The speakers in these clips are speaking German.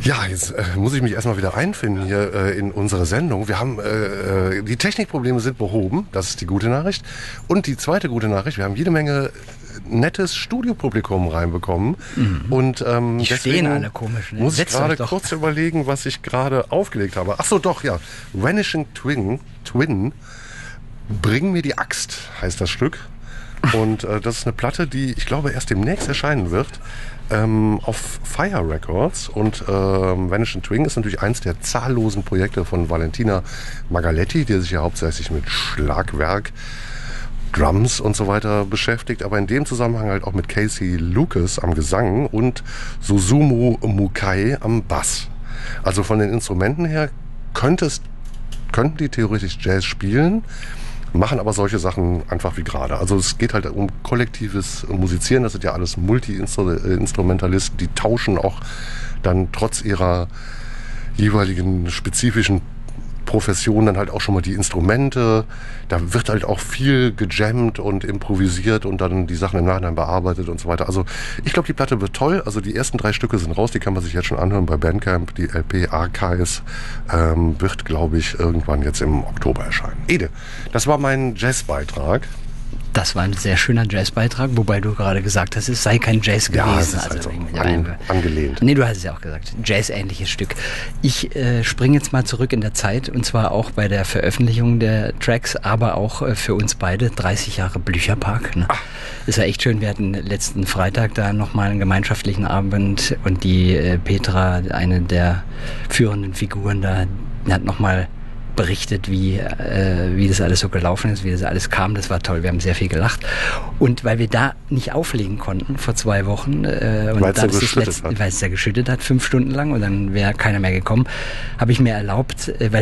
Ja, jetzt muss ich mich erstmal wieder einfinden hier in unsere Sendung. Wir haben die Technikprobleme sind behoben, das ist die gute Nachricht. Und die zweite gute Nachricht, wir haben jede Menge nettes Studiopublikum reinbekommen. Und Die stehen deswegen alle komisch. Ne? muss ich Setzt euch gerade doch. kurz überlegen, was ich gerade aufgelegt habe. Ach so, doch, ja. Vanishing Twin, Bring mir die Axt, heißt das Stück. Und das ist eine Platte, die ich glaube erst demnächst erscheinen wird. Auf Fire Records, und Vanishing Twin ist natürlich eins der zahllosen Projekte von Valentina Magaletti, die sich ja hauptsächlich mit Schlagwerk, Drums und so weiter beschäftigt, aber in dem Zusammenhang halt auch mit Casey Lucas am Gesang und Susumu Mukai am Bass. Also von den Instrumenten her könnten die theoretisch Jazz spielen, machen aber solche Sachen einfach wie gerade. Also es geht halt um kollektives Musizieren, das sind ja alles Multi-Instrumentalisten, die tauschen auch dann trotz ihrer jeweiligen spezifischen Profession dann halt auch schon mal die Instrumente. Da wird halt auch viel gejammt und improvisiert und dann die Sachen im Nachhinein bearbeitet und so weiter. Also ich glaube, die Platte wird toll. Also die ersten 3 Stücke sind raus, die kann man sich jetzt schon anhören bei Bandcamp. Die LP Archives wird, glaube ich, irgendwann jetzt im Oktober erscheinen. Ede, das war mein Jazzbeitrag. Das war ein sehr schöner Jazzbeitrag, wobei du gerade gesagt hast, es sei kein Jazz gewesen. Ja, es ist halt so angelehnt. Nee, du hast es ja auch gesagt. Jazz-ähnliches Stück. Ich springe jetzt mal zurück in der Zeit, und zwar auch bei der Veröffentlichung der Tracks, aber auch für uns beide 30 Jahre Blücherpark. Ne? Ist ja echt schön. Wir hatten letzten Freitag da nochmal einen gemeinschaftlichen Abend, und die Petra, eine der führenden Figuren da, hat nochmal berichtet, wie das alles so gelaufen ist, wie das alles kam. Das war toll. Wir haben sehr viel gelacht. Und weil wir da nicht auflegen konnten vor 2 Wochen, weil es ja geschüttet hat, 5 Stunden lang, und dann wäre keiner mehr gekommen, habe ich mir erlaubt, weil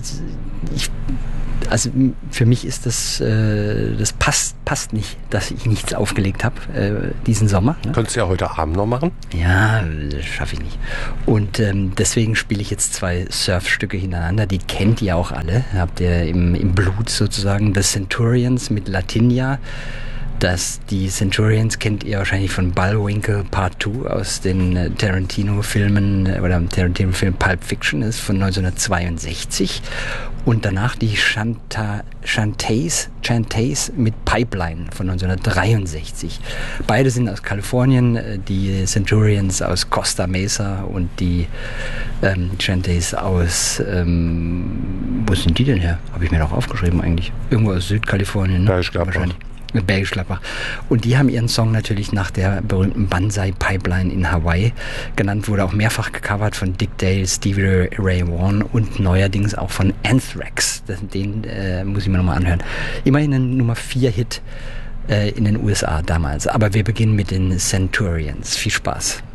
also für mich ist das passt nicht, dass ich nichts aufgelegt habe diesen Sommer. Ne? Könntest du ja heute Abend noch machen? Ja, das schaffe ich nicht. Und deswegen spiele ich jetzt 2 Surfstücke hintereinander. Die kennt ihr auch alle. Habt ihr im Blut sozusagen. The Centurions mit Latinia. Die Centurions kennt ihr wahrscheinlich von Bullwinkle Part 2 aus den Tarantino-Filmen, oder dem Tarantino-Film Pulp Fiction, ist von 1962. Und danach die Chantays mit Pipeline von 1963. Beide sind aus Kalifornien, die Centurions aus Costa Mesa und die Chantays aus, wo sind die denn her? Habe ich mir doch aufgeschrieben eigentlich. Irgendwo aus Südkalifornien. Ne? Wahrscheinlich. Bergisch Gladbach. Und die haben ihren Song natürlich nach der berühmten Banzai Pipeline in Hawaii genannt, wurde auch mehrfach gecovert von Dick Dale, Stevie Ray Vaughan und neuerdings auch von Anthrax. Den muss ich mir nochmal anhören. Immerhin ein Nummer 4 Hit in den USA damals. Aber wir beginnen mit den Centurions. Viel Spaß.